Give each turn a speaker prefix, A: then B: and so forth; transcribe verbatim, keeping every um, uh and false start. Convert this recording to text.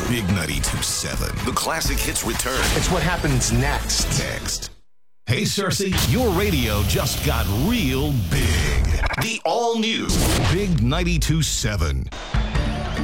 A: Big ninety-two seven. The classic hits return.
B: It's what happens next.
A: Next. Hey, Cersei, your radio just got real big. The all-new Big ninety-two seven.